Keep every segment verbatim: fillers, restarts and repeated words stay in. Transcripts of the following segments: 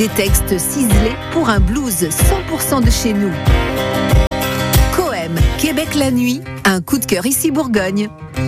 Des textes ciselés pour un blues cent pour cent de chez nous. Coem, Québec la nuit, un coup de cœur ici Bourgogne.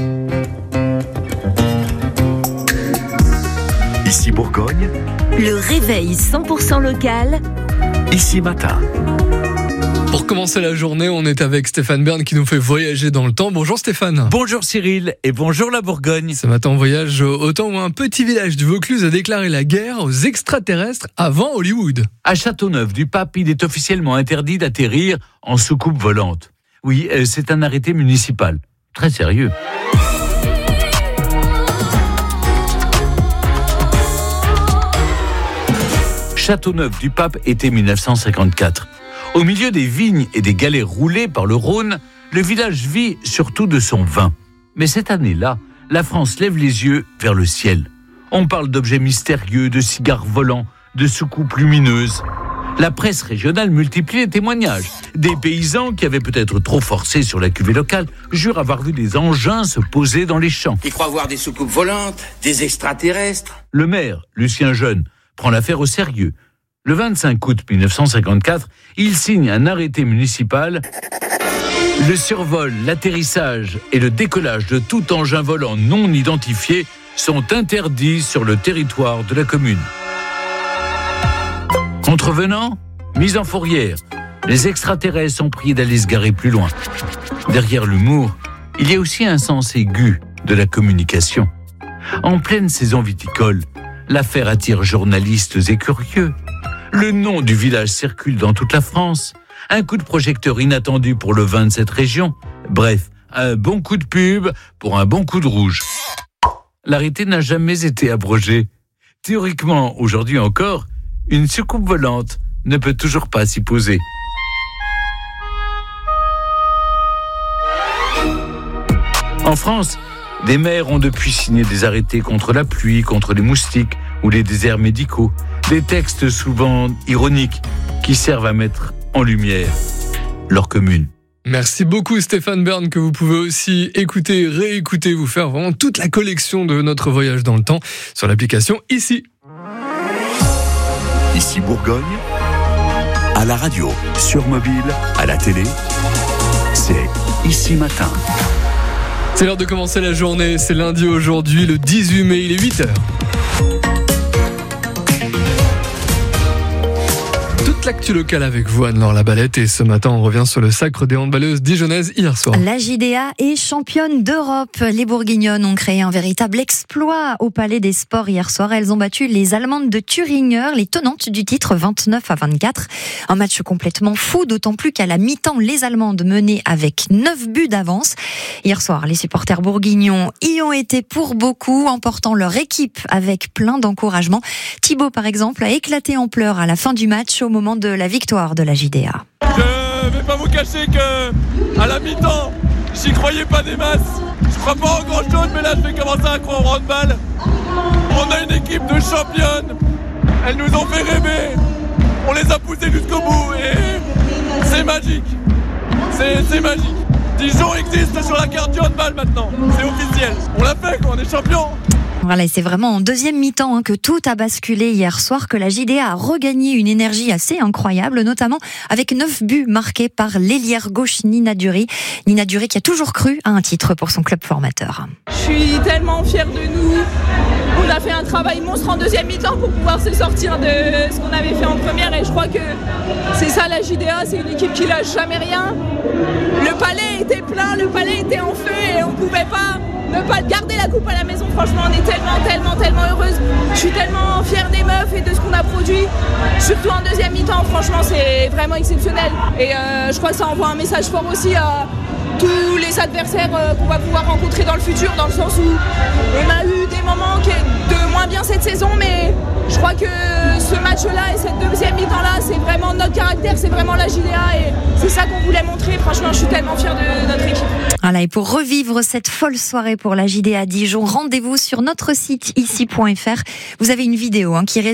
Ici Bourgogne, le réveil cent pour cent local, ici matin. Pour commencer la journée, on est avec Stéphane Bern qui nous fait voyager dans le temps. Bonjour Stéphane. Bonjour Cyril et bonjour la Bourgogne. Ce matin, on voyage au temps où un petit village du Vaucluse a déclaré la guerre aux extraterrestres avant Hollywood. À Châteauneuf-du-Pape, il est officiellement interdit d'atterrir en soucoupe volante. Oui, c'est un arrêté municipal. Très sérieux. Châteauneuf-du-Pape, été mille neuf cent cinquante-quatre. Au milieu des vignes et des galets roulés par le Rhône, le village vit surtout de son vin. Mais cette année-là, la France lève les yeux vers le ciel. On parle d'objets mystérieux, de cigares volants, de soucoupes lumineuses. La presse régionale multiplie les témoignages. Des paysans qui avaient peut-être trop forcé sur la cuvée locale jurent avoir vu des engins se poser dans les champs. Ils croient voir des soucoupes volantes, des extraterrestres. Le maire, Lucien Jeune, prend l'affaire au sérieux. Le vingt-cinq août mille neuf cent cinquante-quatre, il signe un arrêté municipal. Le survol, l'atterrissage et le décollage de tout engin volant non identifié sont interdits sur le territoire de la commune. Contrevenants, mise en fourrière. Les extraterrestres sont priés d'aller se garer plus loin. Derrière l'humour, il y a aussi un sens aigu de la communication. En pleine saison viticole, l'affaire attire journalistes et curieux. Le nom du village circule dans toute la France. Un coup de projecteur inattendu pour le vin de cette région. Bref, un bon coup de pub pour un bon coup de rouge. L'arrêté n'a jamais été abrogé. Théoriquement, aujourd'hui encore, une soucoupe volante ne peut toujours pas s'y poser. En France, des maires ont depuis signé des arrêtés contre la pluie, contre les moustiques ou les déserts médicaux. Des textes souvent ironiques qui servent à mettre en lumière leur commune. Merci beaucoup Stéphane Bern, que vous pouvez aussi écouter, réécouter, vous faire vraiment toute la collection de notre voyage dans le temps sur l'application Ici. Ici Bourgogne, à la radio, sur mobile, à la télé, c'est Ici Matin. C'est l'heure de commencer la journée, c'est lundi aujourd'hui, le dix-huit mai, il est huit heures. L'actu locale avec vous, Anne-Laure Labalette, et ce matin on revient sur le sacre des handballeuses dijonnaises hier soir. La J D A est championne d'Europe. Les Bourguignonnes ont créé un véritable exploit au Palais des Sports hier soir. Elles ont battu les Allemandes de Thüringer, les tenantes du titre vingt-neuf à vingt-quatre. Un match complètement fou, d'autant plus qu'à la mi-temps, les Allemandes menaient avec neuf buts d'avance. Hier soir, les supporters bourguignons y ont été pour beaucoup, emportant leur équipe avec plein d'encouragement. Thibaut, par exemple, a éclaté en pleurs à la fin du match au moment de la victoire de la J D A. Je vais pas vous cacher que à la mi-temps, j'y croyais pas des masses. Je crois pas en grand chose, mais là je vais commencer à croire au handball. On a une équipe de championnes. Elles nous ont fait rêver. On les a poussées jusqu'au bout et c'est magique. C'est, c'est magique. Dijon existe sur la carte du handball maintenant. C'est officiel. On l'a fait quoi, on est champions. Voilà, et c'est vraiment en deuxième mi-temps hein, que tout a basculé hier soir, que la J D A a regagné une énergie assez incroyable, notamment avec neuf buts marqués par l'ailière gauche Nina Dury. Nina Dury qui a toujours cru à un titre pour son club formateur. Je suis tellement fière de nous. On a fait un travail monstre en deuxième mi-temps pour pouvoir se sortir de ce qu'on avait fait en première, et je crois que c'est ça la J D A, c'est une équipe qui lâche jamais rien. Le palais était plein, le palais était en feu et on pouvait pas ne pas garder la coupe à la maison. Franchement, on est tellement, tellement, tellement heureuse. Je suis tellement fière des meufs et de ce qu'on a produit. Surtout en deuxième mi-temps, franchement, c'est vraiment exceptionnel. Et euh, je crois que ça envoie un message fort aussi à tous les adversaires euh, qu'on va pouvoir rencontrer dans le futur, dans le sens où on a eu des moments qui de moins bien cette saison, mais je crois que ce match-là et cette deuxième mi-temps-là, c'est vraiment notre caractère, c'est vraiment la J D A et c'est ça qu'on voulait montrer. Franchement, je suis tellement fière de notre équipe. Voilà, et pour revivre cette folle soirée pour la J D A Dijon, rendez-vous sur notre site ici point f r. Vous avez une vidéo hein, qui résume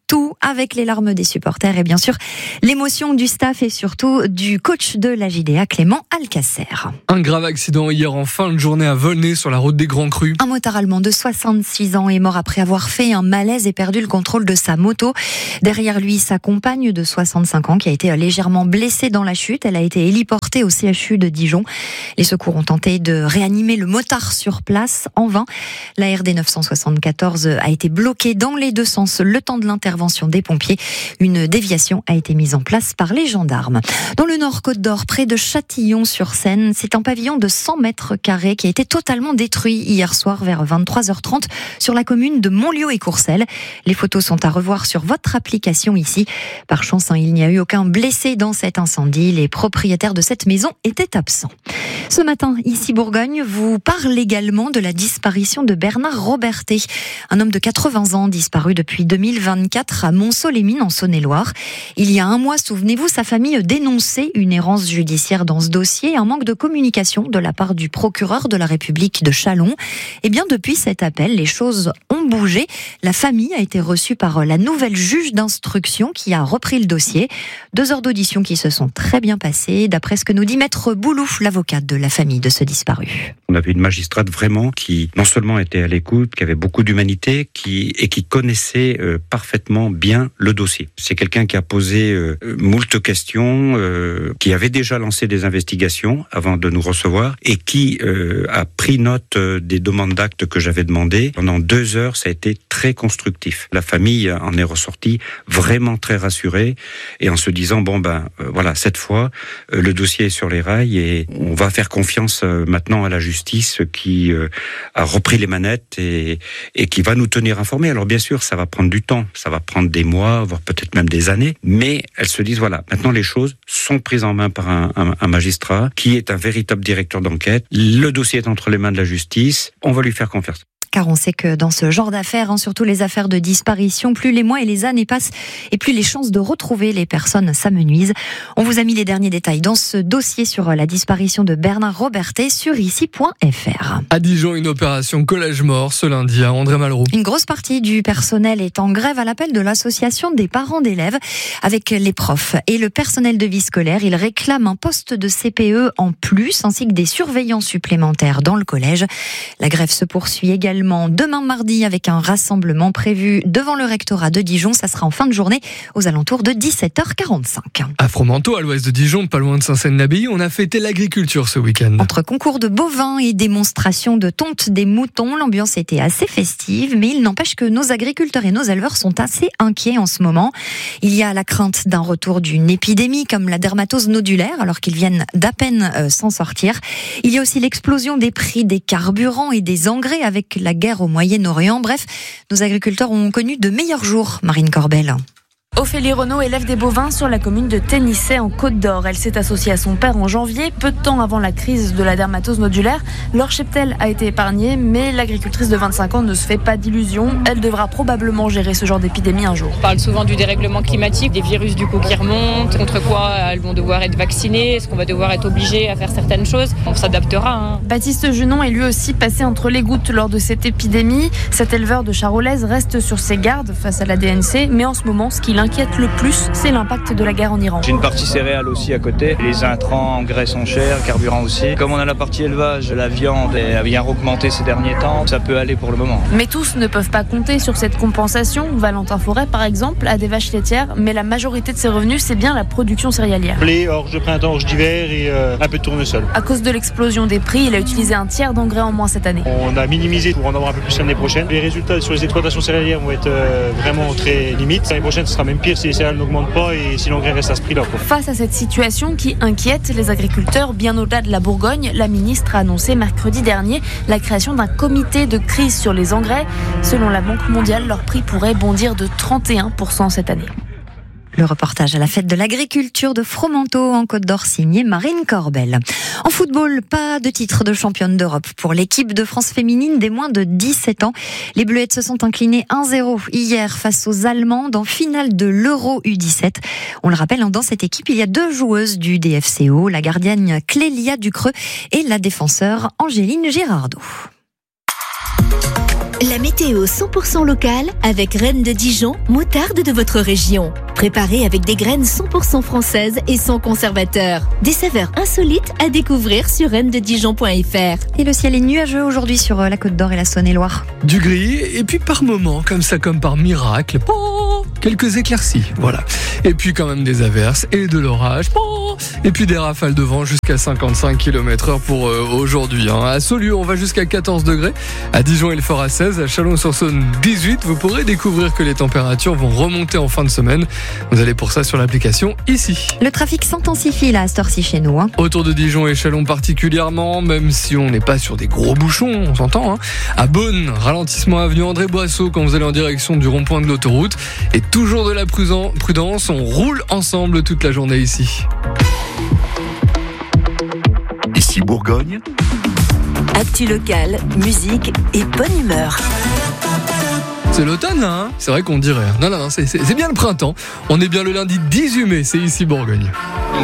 tout avec les larmes des supporters et bien sûr l'émotion du staff et surtout du coach de la J D A, Clément Alcacer. Un grave accident hier en fin de journée à Volnay sur la route des Grands Crus. Un motard allemand de soixante-six ans est mort après avoir fait un malaise et perdu le contrôle de sa moto. Derrière lui, sa compagne de soixante-cinq ans qui a été légèrement blessée dans la chute. Elle a été héliportée au C H U de Dijon. Les secours ont tenté de réanimer le motard sur place en vain. La R D neuf cent soixante-quatorze a été bloquée dans les deux sens le temps de l'intervention des pompiers. Une déviation a été mise en place par les gendarmes. Dans le Nord Côte d'Or, près de Châtillon-sur-Seine, c'est un pavillon de cent mètres carrés qui a été totalement détruit hier soir vers vingt-trois heures trente sur la commune de Montlieu et Courcelles. Les photos sont à revoir sur votre application ici. Par chance, hein, il n'y a eu aucun blessé dans cet incendie. Les propriétaires de cette maison étaient absents. Ce matin, ici Bourgogne, vous parle également de la disparition de Bernard Robertet, un homme de quatre-vingts ans disparu depuis deux mille vingt-quatre à Montceau-les-Mines en Saône-et-Loire. Il y a un mois, souvenez-vous, sa famille dénonçait une errance judiciaire dans ce dossier, un manque de communication de la part du procureur de la République de Châlons. Et bien depuis cet appel, les choses ont bougé. La famille a été reçue par la nouvelle juge d'instruction qui a repris le dossier. Deux heures d'audition qui se sont très bien passées, d'après ce que nous dit Maître Boulouf, l'avocate de la famille de ce disparu. On avait une magistrate vraiment qui non seulement était à l'écoute, qui avait beaucoup d'humanité, qui et qui connaissait euh, parfaitement bien le dossier. C'est quelqu'un qui a posé euh, moult questions, euh, qui avait déjà lancé des investigations avant de nous recevoir et qui euh, a pris note euh, des demandes d'actes que j'avais demandées. Pendant deux heures, ça a été très constructif. La famille en est ressortie vraiment très rassurée et en se disant bon ben euh, voilà, cette fois euh, le dossier est sur les rails et on va faire confiance euh, maintenant à la justice qui euh, a repris les manettes et, et qui va nous tenir informés. Alors bien sûr, ça va prendre du temps, ça va prendre des mois, voire peut-être même des années, mais elles se disent voilà, maintenant les choses sont prises en main par un, un, un magistrat qui est un véritable directeur d'enquête. Le dossier est entre les mains de la justice, on va lui faire confiance. Car on sait que dans ce genre d'affaires, hein, surtout les affaires de disparition, plus les mois et les années passent et plus les chances de retrouver les personnes s'amenuisent. On vous a mis les derniers détails dans ce dossier sur la disparition de Bernard Robertet sur ici point f r. À Dijon, une opération collège mort ce lundi à André Malraux. Une grosse partie du personnel est en grève à l'appel de l'association des parents d'élèves avec les profs et le personnel de vie scolaire. Ils réclament un poste de C P E en plus ainsi que des surveillants supplémentaires dans le collège. La grève se poursuit également demain mardi avec un rassemblement prévu devant le rectorat de Dijon. Ça sera en fin de journée aux alentours de dix-sept heures quarante-cinq. À Fromenteau, à l'ouest de Dijon, pas loin de Saint-Seine-l'Abbaye, on a fêté l'agriculture ce week-end. Entre concours de bovins et démonstrations de tonte des moutons, l'ambiance était assez festive, mais il n'empêche que nos agriculteurs et nos éleveurs sont assez inquiets en ce moment. Il y a la crainte d'un retour d'une épidémie comme la dermatose nodulaire, alors qu'ils viennent d'à peine euh, s'en sortir. Il y a aussi l'explosion des prix des carburants et des engrais avec la guerre au Moyen-Orient. Bref, nos agriculteurs ont connu de meilleurs jours, Marine Corbel. Ophélie Renaud élève des bovins sur la commune de Ténissay en Côte d'Or. Elle s'est associée à son père en janvier, peu de temps avant la crise de la dermatose nodulaire. Leur cheptel a été épargné, mais l'agricultrice de vingt-cinq ans ne se fait pas d'illusions. Elle devra probablement gérer ce genre d'épidémie un jour. On parle souvent du dérèglement climatique, des virus du coup qui remontent, contre quoi elles vont devoir être vaccinées, est-ce qu'on va devoir être obligé à faire certaines choses. On s'adaptera. Hein. Baptiste Junon est lui aussi passé entre les gouttes lors de cette épidémie. Cet éleveur de Charolaise reste sur ses gardes face à la D N C, mais en ce moment, ce qui l'inquiète le plus, c'est l'impact de la guerre en Iran. J'ai une partie céréales aussi à côté. Les intrants, engrais sont chers, carburant aussi. Comme on a la partie élevage, la viande a bien augmenté ces derniers temps. Ça peut aller pour le moment. Mais tous ne peuvent pas compter sur cette compensation. Valentin Forêt, par exemple, a des vaches laitières, mais la majorité de ses revenus, c'est bien la production céréalière. Blé, orge de printemps, orge d'hiver et euh, un peu de tournesol. À cause de l'explosion des prix, il a utilisé un tiers d'engrais en moins cette année. On a minimisé pour en avoir un peu plus l'année prochaine. Les résultats sur les exploitations céréalières vont être euh, vraiment très limites. L'année prochaine, ce sera même pire si les céréales n'augmentent pas et si l'engrais reste à ce prix-là. Quoi. Face à cette situation qui inquiète les agriculteurs bien au-delà de la Bourgogne, la ministre a annoncé mercredi dernier la création d'un comité de crise sur les engrais. Selon la Banque mondiale, leur prix pourrait bondir de trente et un pour cent cette année. Le reportage à la fête de l'agriculture de Fromenteau en Côte d'Or signé Marine Corbel. En football, pas de titre de championne d'Europe pour l'équipe de France féminine des moins de dix-sept ans. Les Bleuettes se sont inclinées un zéro hier face aux Allemandes en finale de l'Euro U dix-sept. On le rappelle, dans cette équipe, il y a deux joueuses du D F C O, la gardienne Clélia Ducreux et la défenseur Angéline Girardot. La météo cent pour cent locale avec Reine de Dijon, moutarde de votre région. Préparée avec des graines cent pour cent françaises et sans conservateur. Des saveurs insolites à découvrir sur reine de dijon point f r. Et le ciel est nuageux aujourd'hui sur la Côte d'Or et la Saône-et-Loire. Du gris, et puis par moments, comme ça, comme par miracle, oh, quelques éclaircies, voilà. Et puis quand même des averses et de l'orage, oh, et puis des rafales de vent jusqu'à cinquante-cinq kilomètres heure pour euh, aujourd'hui. Hein. À Saulieu, on va jusqu'à quatorze degrés. À Dijon et le Fort à seize. À Chalon-sur-Saône, dix-huit. Vous pourrez découvrir que les températures vont remonter en fin de semaine. Vous allez pour ça sur l'application ici. Le trafic s'intensifie là à cette heure-ci chez nous. Hein. Autour de Dijon et Chalon particulièrement, même si on n'est pas sur des gros bouchons, on s'entend. Hein. À Beaune, ralentissement avenue André Boisseau quand vous allez en direction du rond-point de l'autoroute. Et toujours de la prudence, on roule ensemble toute la journée ici. Ici Bourgogne. Actu locale, musique et bonne humeur. C'est l'automne, hein. C'est vrai qu'on dirait. Non, non, non, c'est, c'est, c'est bien le printemps. On est bien le lundi dix-huit mai, c'est ici Bourgogne.